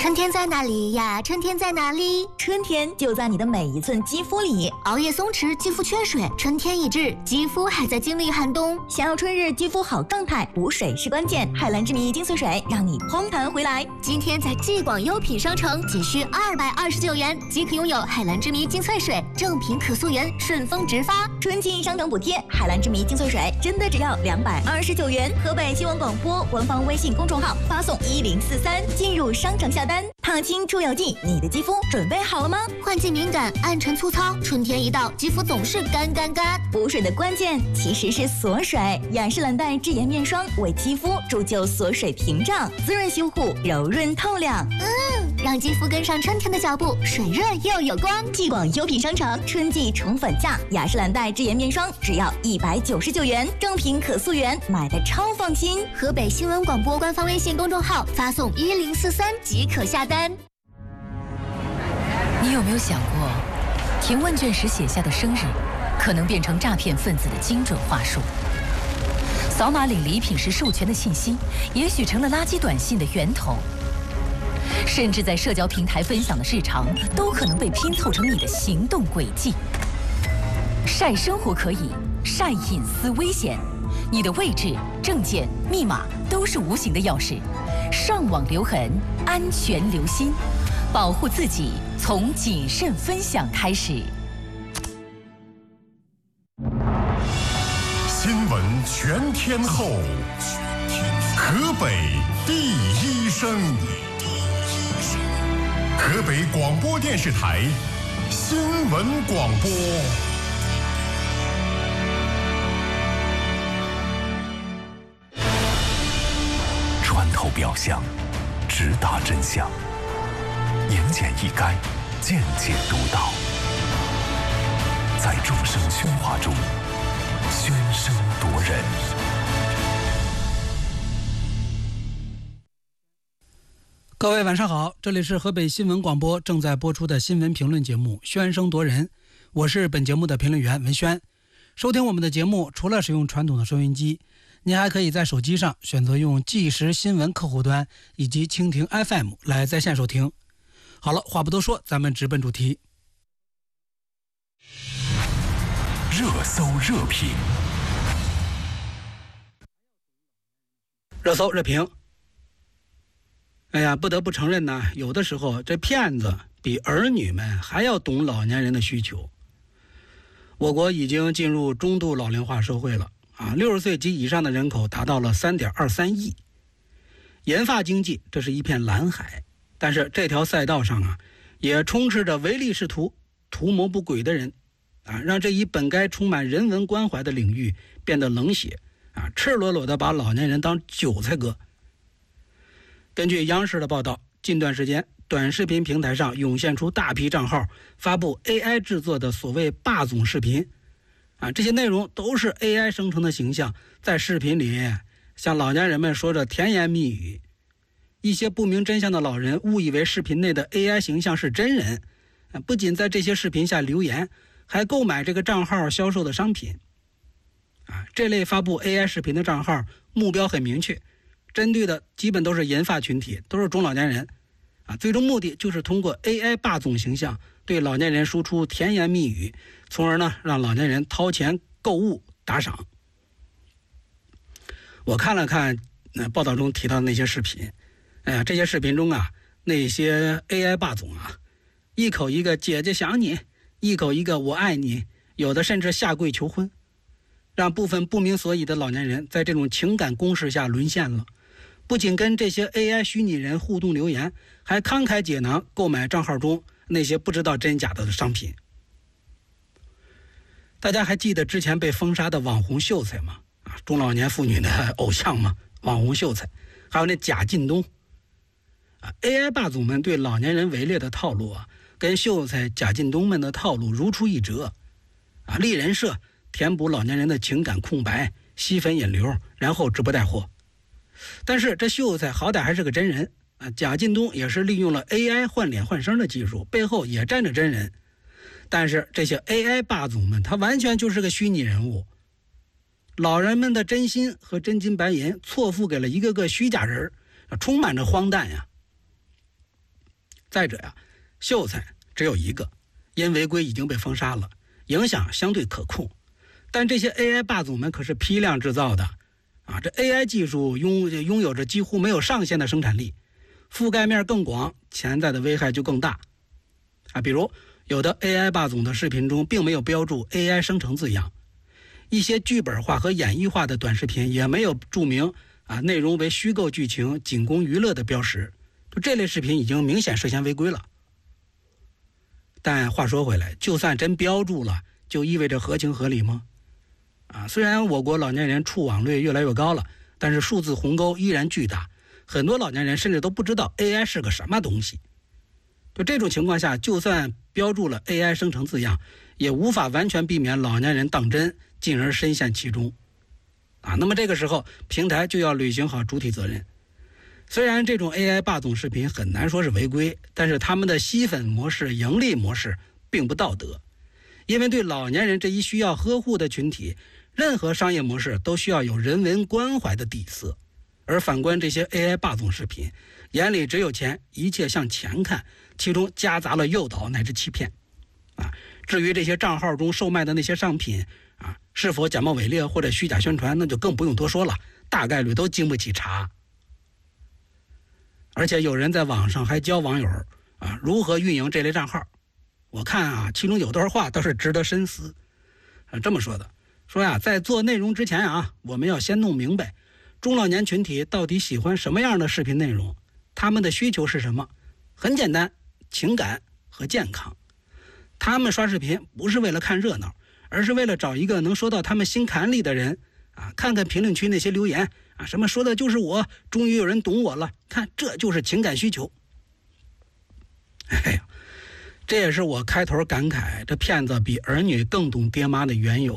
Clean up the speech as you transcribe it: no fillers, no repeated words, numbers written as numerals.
春天在哪里呀？春天在哪里？ 春天就在你的每一寸肌肤里。 熬夜松弛，肌肤缺水，春天已至，肌肤还在经历寒冬。 想要春日肌肤好状态，补水是关键。海蓝之谜精粹水让你嘭弹回来。 今天在既广优品商城仅需229元即可拥有海蓝之谜精粹水，正品可溯源，顺丰直发。 春季商城补贴，海蓝之谜精粹水真的只要229元。河北新闻广播官方微信公众号发送1043进入商城下单。烫青出油剂，你的肌肤准备好了吗？ 换季敏感，暗沉粗糙，春天一到，肌肤总是干。 补水的关键其实是锁水。雅诗兰黛智颜面霜为肌肤铸就锁水屏障，滋润修护，柔润透亮。 让肌肤跟上春天的脚步，水润又有光。 既广优品商城春季宠粉价，雅诗兰黛智颜面霜只要199元，正品可溯源，买的超放心。 河北新闻广播官方微信公众号发送1043即可下单。 你有没有想过，填问卷时写下的生日，可能变成诈骗分子的精准话术？扫码领礼品时授权的信息，也许成了垃圾短信的源头。甚至在社交平台分享的日常，都可能被拼凑成你的行动轨迹。晒生活可以，晒隐私危险。你的位置、证件、密码都是无形的钥匙。上网留痕，安全留心。保护自己，从谨慎分享开始。 新闻全天候，河北第一声，河北广播电视台新闻广播。 穿透表象，直达真相。言简意赅，见解独到，在众生喧哗中喧声夺人。 各位晚上好，这里是河北新闻广播正在播出的新闻评论节目《喧声夺人》，我是本节目的评论员文轩。收听我们的节目，除了使用传统的收音机，您还可以在手机上选择用即时新闻客户端以及蜻蜓 FM 来在线收听。好了，话不多说，咱们直奔主题。 热搜热评， 热搜热评。哎呀，不得不承认呢，有的时候这骗子比儿女们还要懂老年人的需求。我国已经进入中度老龄化社会了啊，60岁及以上的人口达到了3.23亿。研发经济这是一片蓝海，但是这条赛道上啊，也充斥着唯利是图、图谋不轨的人啊，让这一本该充满人文关怀的领域变得冷血啊，赤裸裸地把老年人当韭菜割。根据央视的报道，近段时间短视频平台上涌现出大批账号发布 AI 制作的所谓霸总视频啊，这些内容都是 AI 生成的形象，在视频里向老年人们说着甜言蜜语。一些不明真相的老人误以为视频内的 AI 形象是真人，不仅在这些视频下留言，还购买这个账号销售的商品啊。这类发布 AI 视频的账号目标很明确，针对的基本都是银发群体，都是中老年人啊，最终目的就是通过 AI 霸总形象对老年人输出甜言蜜语，从而呢让老年人掏钱购物打赏。我看了看报道中提到的那些视频，哎呀，这些视频中啊，那些 AI 霸总啊，一口一个姐姐想你，一口一个我爱你，有的甚至下跪求婚，让部分不明所以的老年人在这种情感攻势下沦陷了。不仅跟这些 AI 虚拟人互动留言，还慷慨解囊购买账号中那些不知道真假的商品。大家还记得之前被封杀的网红秀才吗？啊，中老年妇女的偶像吗？网红秀才，还有那贾进东啊 ，AI 霸总们对老年人围猎的套路啊，跟秀才贾进东们的套路如出一辙啊，立人设，填补老年人的情感空白，吸粉引流，然后直播带货。但是这秀才好歹还是个真人啊，贾进东也是利用了 AI 换脸换声的技术，背后也站着真人。但是这些 AI 霸总们，他完全就是个虚拟人物，老人们的真心和真金白银错付给了一个个虚假人，充满着荒诞呀。 再者呀，秀才只有一个，因违规已经被封杀了，影响相对可控。但这些 AI 霸总们可是批量制造的啊，这 AI 技术拥有着几乎没有上限的生产力，覆盖面更广，潜在的危害就更大啊。比如有的 AI 霸总的视频中并没有标注 AI 生成字样，一些剧本化和演绎化的短视频也没有注明啊内容为虚构剧情，仅供娱乐的标识，就这类视频已经明显涉嫌违规了。但话说回来，就算真标注了，就意味着合情合理吗？啊，虽然我国老年人触网率越来越高了，但是数字鸿沟依然巨大，很多老年人甚至都不知道 AI 是个什么东西。就这种情况下，就算标注了 AI 生成字样，也无法完全避免老年人当真，进而深陷其中。啊，那么这个时候，平台就要履行好主体责任。虽然这种 AI 霸总视频很难说是违规，但是他们的吸粉模式、盈利模式并不道德，因为对老年人这一需要呵护的群体，任何商业模式都需要有人文关怀的底色。而反观这些 AI 霸总视频，眼里只有钱，一切向钱看，其中夹杂了诱导乃至欺骗。啊，至于这些账号中售卖的那些商品啊，是否假冒伪劣或者虚假宣传，那就更不用多说了，大概率都经不起查。而且有人在网上还教网友啊如何运营这类账号，我看啊，其中有段话倒是值得深思。这么说的，说呀，在做内容之前啊，我们要先弄明白中老年群体到底喜欢什么样的视频内容，他们的需求是什么？很简单，情感和健康。他们刷视频不是为了看热闹，而是为了找一个能说到他们心坎里的人啊！看看评论区那些留言啊，什么说的就是我，终于有人懂我了，看这就是情感需求。哎呀，这也是我开头感慨这骗子比儿女更懂爹妈的缘由。